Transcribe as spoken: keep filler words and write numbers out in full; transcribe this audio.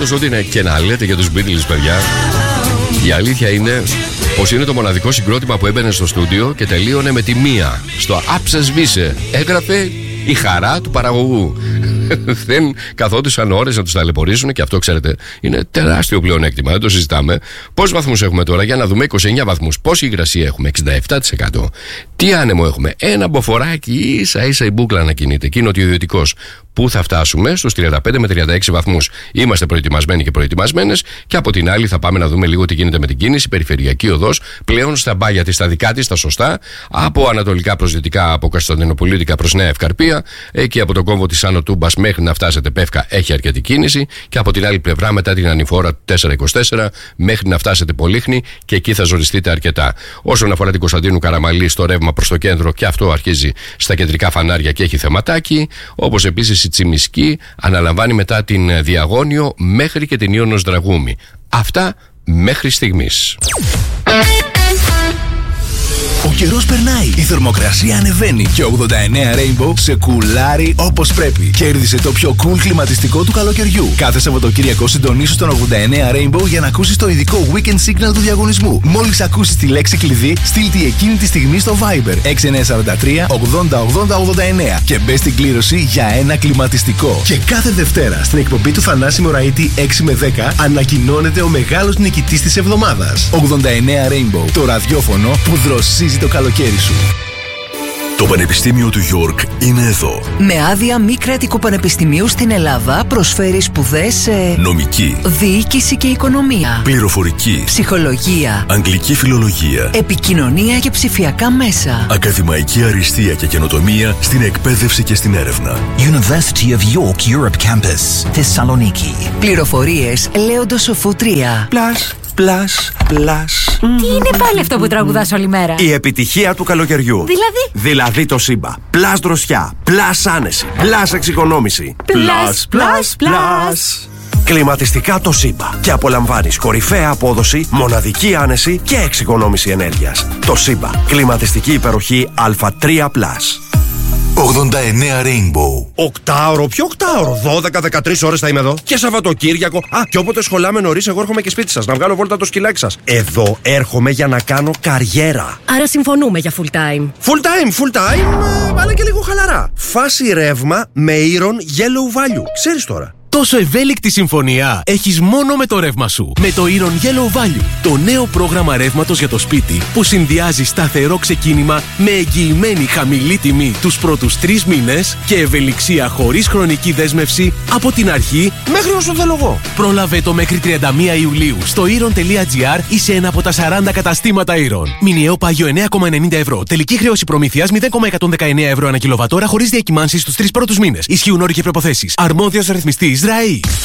Πάντως, ό,τι και να λέτε για τους Beatles, παιδιά, η αλήθεια είναι πως είναι το μοναδικό συγκρότημα που έμπαινε στο στούντιο και τελείωνε με τη μία. Στο άψες βίσε έγραφε η χαρά του παραγωγού. Δεν καθόντουσαν ώρες να τους ταλαιπωρήσουν και αυτό, ξέρετε, είναι τεράστιο πλεονέκτημα. Δεν το συζητάμε. Πόσους βαθμούς έχουμε τώρα? Για να δούμε. είκοσι εννέα βαθμούς. Πόση υγρασία έχουμε? εξήντα επτά τοις εκατό. Τι άνεμο έχουμε? Ένα μποφοράκι, ίσα ίσα η μπούκλα να κινείται. Και είναι ότι ο ιδιωτικός. Πού θα φτάσουμε? Στους τριάντα πέντε με τριάντα έξι βαθμούς. Είμαστε προετοιμασμένοι και προετοιμασμένες. Και από την άλλη θα πάμε να δούμε λίγο τι γίνεται με την κίνηση. Περιφερειακή οδός πλέον στα μπάγια της, στα δικά της, στα σωστά. Από ανατολικά προς δυτικά, από Κωνσταντινοπολίτικα προς Νέα Ευκαρπία. Εκεί από τον κόμβο της Άνω Τούμπας μέχρι να φτάσετε Πεύκα έχει αρκετή κίνηση. Και από την άλλη πλευρά, μετά την ανηφόρα του τετρακόσια είκοσι τέσσερα μέχρι να φτάσετε Πολύχνη, και εκεί θα ζοριστείτε αρκετά. Όσον αφορά την Κωνσταντίνου Καραμαλή, στο ρεύμα προς το κέντρο, και αυτό αρχίζει στα κεντρικά φανάρια και έχει θεματάκι. Όπως επίσης η Τσιμισκή αναλαμβάνει μετά την Διαγώνιο μέχρι και την Ιόνος Δραγούμη. Αυτά μέχρι στιγμής. Ο καιρός περνάει, η θερμοκρασία ανεβαίνει και ο ογδόντα εννέα Rainbow σε κουλάρει όπως πρέπει. Κέρδισε το πιο cool κλιματιστικό του καλοκαιριού. Κάθε Σαββατοκύριακο συντονίσου στον ογδόντα εννέα Rainbow για να ακούσεις το ειδικό Weekend Signal του διαγωνισμού. Μόλις ακούσεις τη λέξη κλειδί, στείλ τη εκείνη τη στιγμή στο Viber έξι εννιά τέσσερα τρία ογδόντα ογδόντα ογδόντα εννέα και μπες στην κλήρωση για ένα κλιματιστικό. Και κάθε Δευτέρα στην εκπομπή του Θανάση Μωραήτη έξι με δέκα ανακοινώνεται ο μεγάλος νικητής της εβδομάδας. ογδόντα εννέα Rainbow, το ραδιόφωνο που δροσίζει το καλοκαίρι σου. Το Πανεπιστήμιο του York είναι εδώ. Με άδεια μη κρατικού πανεπιστημίου στην Ελλάδα προσφέρει σπουδές σε νομική, διοίκηση και οικονομία, πληροφορική, ψυχολογία, αγγλική φιλολογία, επικοινωνία και ψηφιακά μέσα, ακαδημαϊκή αριστεία και καινοτομία στην εκπαίδευση και στην έρευνα. University of York Europe Campus, Θεσσαλονίκη. Πληροφορίες Λέοντος Σοφού τρία. Plus. Πλάς, πλάς. Τι είναι πάλι αυτό που τραγουδάς όλη μέρα? Η επιτυχία του καλοκαιριού. Δηλαδή? Δηλαδή το Σύμπα. Πλάς δροσιά, πλάς άνεση, πλάς εξοικονόμηση. Πλάς, πλάς, πλάς. Κλιματιστικά το Σύμπα. Και απολαμβάνεις κορυφαία απόδοση, μοναδική άνεση και εξοικονόμηση ενέργειας. Το Σύμπα. Κλιματιστική υπεροχή Α τρία πλάς. ογδόντα εννέα Rainbow. Οκτάωρο, ποιο οκτάωρο? δώδεκα με δεκατρείς ώρες θα είμαι εδώ. Και Σαββατοκύριακο. Α, και όποτε σχολάμε νωρίς, εγώ έρχομαι και σπίτι σας να βγάλω βόλτα το σκυλάκι σας. Εδώ έρχομαι για να κάνω καριέρα. Άρα συμφωνούμε για full time. Full time, full time, αλλά και λίγο χαλαρά. Φάση ρεύμα με Iron Yellow Value. Ξέρεις τώρα. Τόσο ευέλικτη συμφωνία έχεις μόνο με το ρεύμα σου. Με το Iron Yellow Value, το νέο πρόγραμμα ρεύματος για το σπίτι που συνδυάζει σταθερό ξεκίνημα με εγγυημένη χαμηλή τιμή τους πρώτους τρεις μήνες και ευελιξία χωρίς χρονική δέσμευση από την αρχή μέχρι όσο θέλω εγώ. Πρόλαβε το μέχρι τριάντα μία Ιουλίου στο iron τελεία gr ή σε ένα από τα σαράντα καταστήματα Iron. Μηνιαίο πάγιο εννέα κόμμα ενενήντα ευρώ. Τελική χρέωση προμήθειας μηδέν κόμμα εκατόν δεκαεννέα ευρώ ανά κιλοβατόρα χωρίς διακυμάνσεις στους τρεις πρώτους μήνες. Ισχύουν όροι και προϋποθέσεις. Αρμόδιος ρυθμιστής Ραή.